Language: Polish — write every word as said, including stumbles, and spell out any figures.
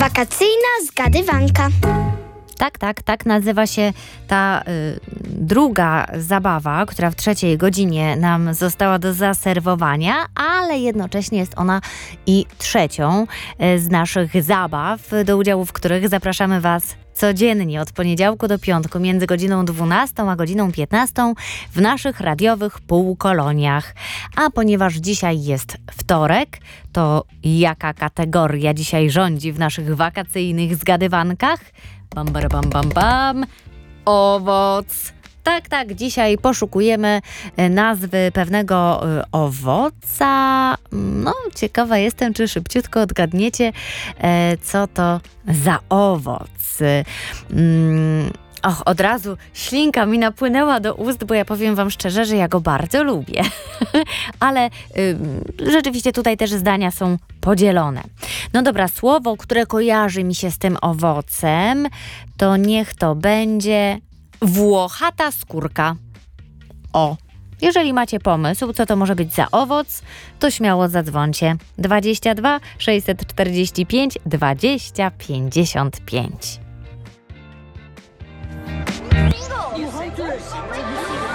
Wakacyjna zgadywanka. Tak, tak, tak nazywa się ta y, druga zabawa, która w trzeciej godzinie nam została do zaserwowania, ale jednocześnie jest ona i trzecią y, z naszych zabaw, do udziału w których zapraszamy Was codziennie od poniedziałku do piątku między godziną dwunastą a godziną piętnastą w naszych radiowych półkoloniach. A ponieważ dzisiaj jest wtorek, to jaka kategoria dzisiaj rządzi w naszych wakacyjnych zgadywankach? Bam, bam, bam, bam, bam. Owoc. Tak, tak, dzisiaj poszukujemy nazwy pewnego owoca. No, ciekawa jestem, czy szybciutko odgadniecie, co to za owoc. Mm. Och, od razu ślinka mi napłynęła do ust, bo ja powiem Wam szczerze, że ja go bardzo lubię. Ale y, rzeczywiście tutaj też zdania są podzielone. No dobra, słowo, które kojarzy mi się z tym owocem, to niech to będzie włochata skórka. O, jeżeli macie pomysł, co to może być za owoc, to śmiało zadzwońcie. dwadzieścia dwa sześćset czterdzieści pięć dwadzieścia pięćdziesiąt pięć.